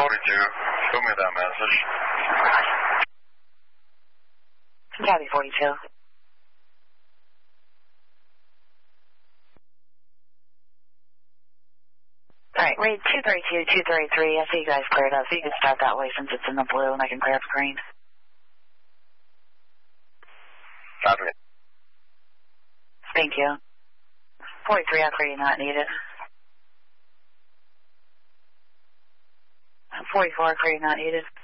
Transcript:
show me that message. Copy 42. Alright, read 232, 233. I see you guys cleared up, so you can start that way since it's in the blue and I can clear up green. Copy. Thank you. 43, I'll clear you not needed. 44, clear you not needed.